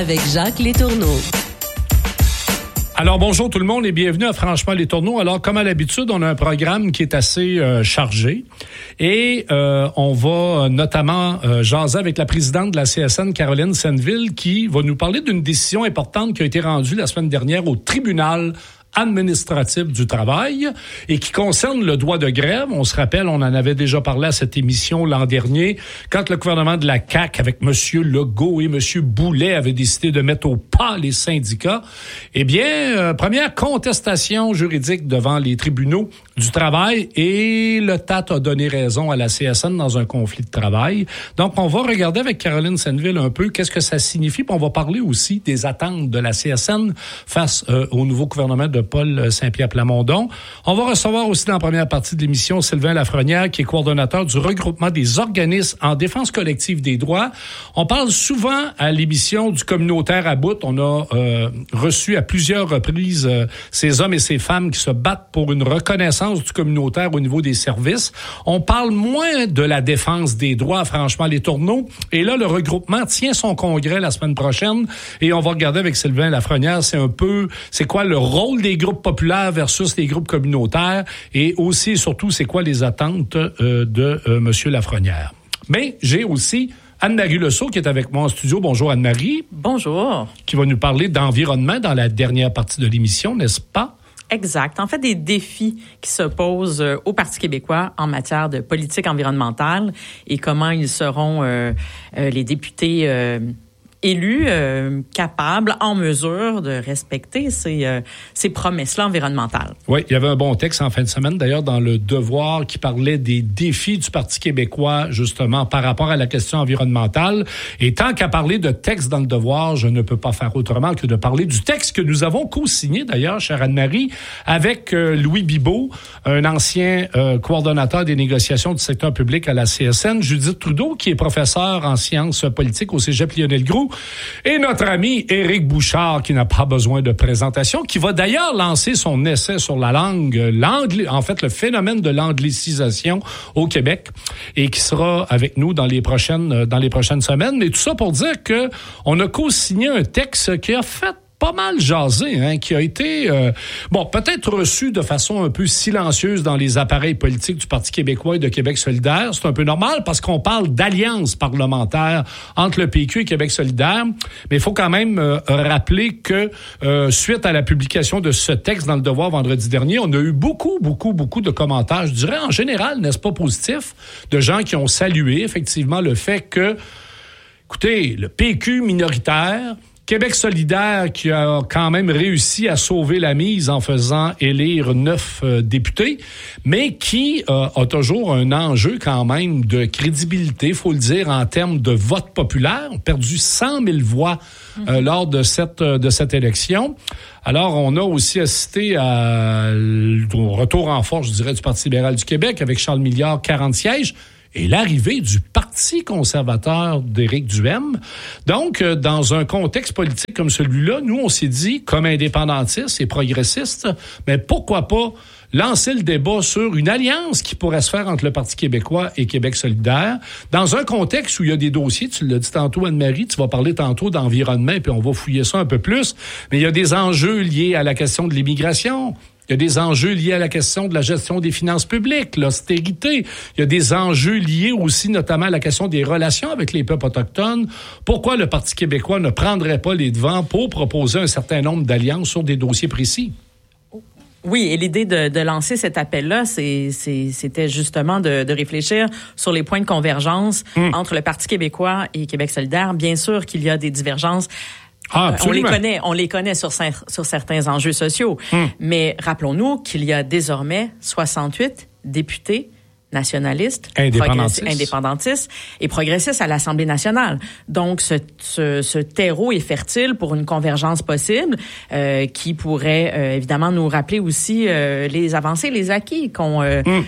Avec Jacques Letourneau. Alors, bonjour tout le monde et bienvenue à Franchement les Tourneaux. Alors, comme à l'habitude, on a un programme qui est assez chargé et on va notamment jaser avec la présidente de la CSN, Caroline Senneville, qui va nous parler d'une décision importante qui a été rendue la semaine dernière au tribunal administratif du travail et qui concerne le droit de grève. On se rappelle, on en avait déjà parlé à cette émission l'an dernier, quand le gouvernement de la CAQ, avec M. Legault et M. Boulet, avait décidé de mettre au pas les syndicats. Eh bien, première contestation juridique devant les tribunaux du travail et le TAT a donné raison à la CSN dans un conflit de travail. Donc, on va regarder avec Caroline Senneville un peu qu'est-ce que ça signifie. Puis on va parler aussi des attentes de la CSN face au nouveau gouvernement de Paul Saint-Pierre Plamondon. On va recevoir aussi dans la première partie de l'émission Sylvain Lafrenière, qui est coordonnateur du regroupement des organismes en défense collective des droits. On parle souvent à l'émission du communautaire à bout. On a reçu à plusieurs reprises ces hommes et ces femmes qui se battent pour une reconnaissance du communautaire au niveau des services. On parle moins de la défense des droits, franchement, les tourneaux. Et là, le regroupement tient son congrès la semaine prochaine et on va regarder avec Sylvain Lafrenière, c'est quoi le rôle des groupes populaires versus les groupes communautaires et aussi et surtout c'est quoi les attentes de M. Lafrenière. Mais j'ai aussi Anne-Marie Lesseau qui est avec moi en studio. Bonjour Anne-Marie. Bonjour. Qui va nous parler d'environnement dans la dernière partie de l'émission, n'est-ce pas? Exact. En fait, des défis qui se posent au Parti québécois en matière de politique environnementale et comment ils seront les députés élus capables, en mesure de respecter ces promesses-là environnementales. Oui, il y avait un bon texte en fin de semaine, d'ailleurs, dans Le Devoir, qui parlait des défis du Parti québécois, justement, par rapport à la question environnementale. Et tant qu'à parler de texte dans Le Devoir, je ne peux pas faire autrement que de parler du texte que nous avons co-signé, d'ailleurs, chère Anne-Marie, avec Louis Bibeau, un ancien coordonnateur des négociations du secteur public à la CSN, Judith Trudeau, qui est professeure en sciences politiques au Cégep Lionel-Groulx, et notre ami Éric Bouchard, qui n'a pas besoin de présentation, qui va d'ailleurs lancer son essai sur la langue, en fait, le phénomène de l'anglicisation au Québec, et qui sera avec nous dans les prochaines semaines. Mais tout ça pour dire que on a co-signé un texte qui a fait pas mal jasé, qui a été, peut-être reçu de façon un peu silencieuse dans les appareils politiques du Parti québécois et de Québec solidaire. C'est un peu normal parce qu'on parle d'alliance parlementaire entre le PQ et Québec solidaire. Mais il faut quand même rappeler que suite à la publication de ce texte dans Le Devoir vendredi dernier, on a eu beaucoup de commentaires, je dirais en général, n'est-ce pas, positifs, de gens qui ont salué effectivement le fait que, écoutez, le PQ minoritaire, Québec solidaire qui a quand même réussi à sauver la mise en faisant élire 9 députés, mais qui a toujours un enjeu quand même de crédibilité, faut le dire, en termes de vote populaire. On a perdu 100 000 voix lors de cette élection. Alors, on a aussi assisté au retour en force, je dirais, du Parti libéral du Québec avec Charles Milliard, 40 sièges. Et l'arrivée du Parti conservateur d'Éric Duhaime. Donc, dans un contexte politique comme celui-là, nous, on s'est dit, comme indépendantistes et progressistes, mais pourquoi pas lancer le débat sur une alliance qui pourrait se faire entre le Parti québécois et Québec solidaire, dans un contexte où il y a des dossiers, tu l'as dit tantôt, Anne-Marie, tu vas parler tantôt d'environnement, puis on va fouiller ça un peu plus, mais il y a des enjeux liés à la question de l'immigration. Il y a des enjeux liés à la question de la gestion des finances publiques, l'austérité. Il y a des enjeux liés aussi notamment à la question des relations avec les peuples autochtones. Pourquoi le Parti québécois ne prendrait pas les devants pour proposer un certain nombre d'alliances sur des dossiers précis? Oui, et l'idée de lancer cet appel-là, c'était justement de réfléchir sur les points de convergence entre le Parti québécois et Québec solidaire. Bien sûr qu'il y a des divergences. On les connaît sur certains enjeux sociaux. Mais rappelons-nous qu'il y a désormais 68 députés nationalistes, indépendantistes et progressistes à l'Assemblée nationale. Donc, ce terreau est fertile pour une convergence possible qui pourrait évidemment nous rappeler aussi les avancées, les acquis qu'ont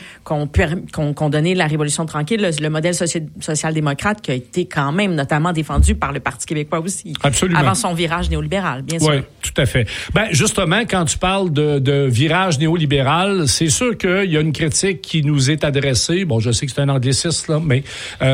donné la Révolution tranquille, le modèle social-démocrate qui a été quand même notamment défendu par le Parti québécois aussi. Absolument. Avant son virage néolibéral, bien sûr. Oui, tout à fait. Justement, quand tu parles de virage néolibéral, c'est sûr qu'il y a une critique qui nous est adressée compressé, bon, je sais que c'est un anglicisme, là, mais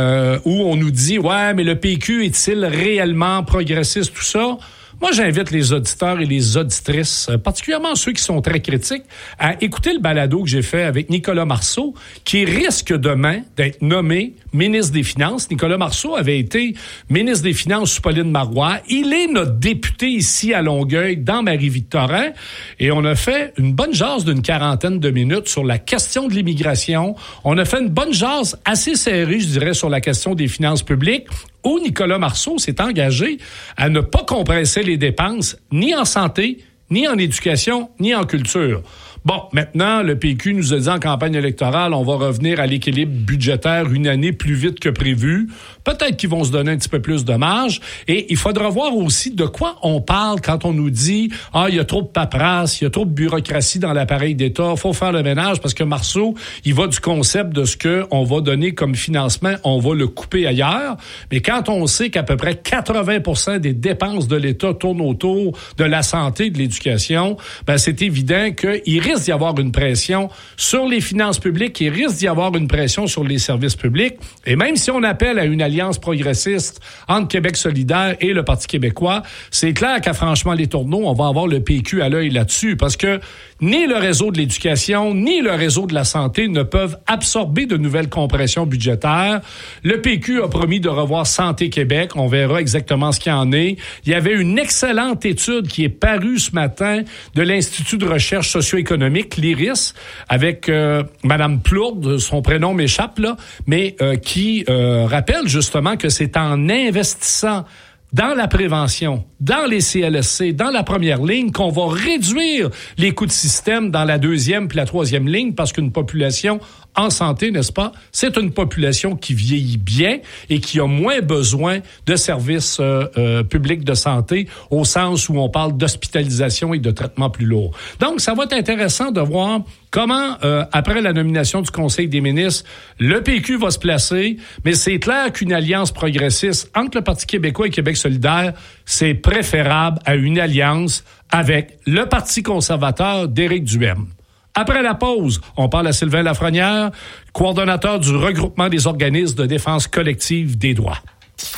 où on nous dit, ouais, mais le PQ est-il réellement progressiste, tout ça? Moi, j'invite les auditeurs et les auditrices, particulièrement ceux qui sont très critiques, à écouter le balado que j'ai fait avec Nicolas Marceau, qui risque demain d'être nommé ministre des Finances. Nicolas Marceau avait été ministre des Finances sous Pauline Marois. Il est notre député ici à Longueuil, dans Marie-Victorin, et on a fait une bonne jase d'une 40aine de minutes sur la question de l'immigration. On a fait une bonne jase assez serrée, je dirais, sur la question des finances publiques, où Nicolas Marceau s'est engagé à ne pas compresser les dépenses, ni en santé, ni en éducation, ni en culture. Bon, maintenant, le PQ nous a dit en campagne électorale, on va revenir à l'équilibre budgétaire une année plus vite que prévu. Peut-être qu'ils vont se donner un petit peu plus de marge. Et il faudra voir aussi de quoi on parle quand on nous dit « Ah, il y a trop de paperasse, il y a trop de bureaucratie dans l'appareil d'État, faut faire le ménage » parce que Marceau, il va du concept de ce qu'on va donner comme financement, on va le couper ailleurs. Mais quand on sait qu'à peu près 80% des dépenses de l'État tournent autour de la santé, de l'éducation, ben c'est évident qu'il risque d'y avoir une pression sur les finances publiques, il risque d'y avoir une pression sur les services publics. Et même si on appelle à une alliance progressiste entre Québec solidaire et le Parti québécois, c'est clair qu'à franchement les tourneaux, on va avoir le PQ à l'œil là-dessus, parce que ni le réseau de l'éducation, ni le réseau de la santé ne peuvent absorber de nouvelles compressions budgétaires. Le PQ a promis de revoir Santé Québec. On verra exactement ce qu'il en est. Il y avait une excellente étude qui est parue ce matin de l'Institut de recherche socio-économique, l'IRIS, avec Madame Plourde, son prénom m'échappe là, mais qui rappelle justement que c'est en investissant dans la prévention, dans les CLSC, dans la première ligne, qu'on va réduire les coûts de système dans la deuxième puis la troisième ligne, parce qu'une population en santé, n'est-ce pas, c'est une population qui vieillit bien et qui a moins besoin de services publics de santé, au sens où on parle d'hospitalisation et de traitements plus lourds. Donc, ça va être intéressant de voir comment, après la nomination du Conseil des ministres, le PQ va se placer, mais c'est clair qu'une alliance progressiste entre le Parti québécois et Québec solidaire, c'est préférable à une alliance avec le Parti conservateur d'Éric Duhaime. Après la pause, on parle à Sylvain Lafrenière, coordonnateur du regroupement des organismes de défense collective des droits.